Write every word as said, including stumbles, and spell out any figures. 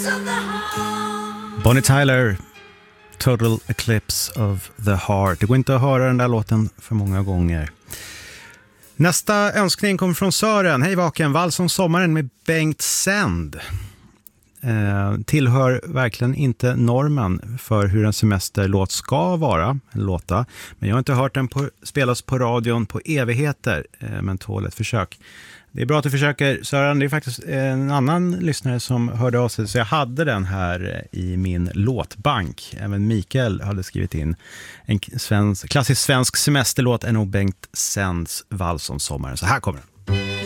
Bonnie Tyler, Total Eclipse of the Heart. Det går inte att höra den där låten för många gånger. Nästa önskning kommer från Sören. Hej Vaken, vals om sommaren med Bengt Sänd. Eh, tillhör verkligen inte normen för hur en semesterlåt ska vara, låta. Men jag har inte hört den på, spelas på radion på evigheter, eh, men tål ett försök. Det är bra att du försöker, Sören. Det är faktiskt en annan lyssnare som hörde av sig, så jag hade den här i min låtbank. Även Mikael hade skrivit in en svensk, klassisk svensk semesterlåt, är nog Bengt Sänds vals om sommaren. Så här kommer den.